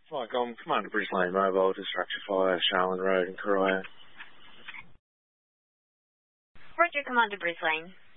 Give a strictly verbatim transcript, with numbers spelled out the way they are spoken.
Flycom, Commander Bruce Lane Mobile to Structure Fire, Charlene Road in Cooroy. Roger, Commander Bruce Lane.